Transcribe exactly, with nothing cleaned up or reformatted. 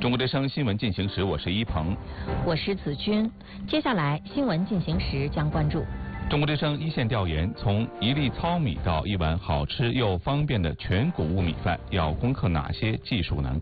中国之声新闻进行时，我是一鹏， 我是子君。接下来新闻进行时将关注。 中国之声一线调研，从一粒糙米到一碗好吃又方便的全谷物米饭，要攻克哪些技术难关？